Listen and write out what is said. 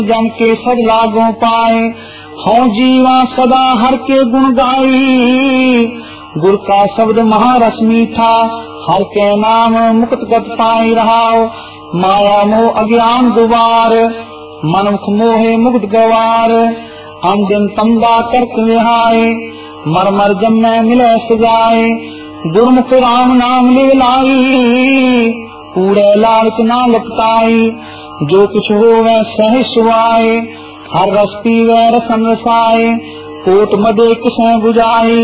जन के सब लागों पाए, हों जीवा सदा हर के गुण गाई। गुर का शब्द महारस मीठा, हर के नाम मुक्त गत पाई रहाओ। माया मोह अज्ञान दुबार, मनुख मोहे मुक्त गवार। अंजन तंदा तर्क निहाय, मर मर जम में मिले सजाए। गुरमुख राम नाम ले लाई, कूड़े लालच ना लपटाई। जो कुछ हो वह सह सुवाए, हर रस पीवे रसन रसाए। कोट मदे किसें बुझाई,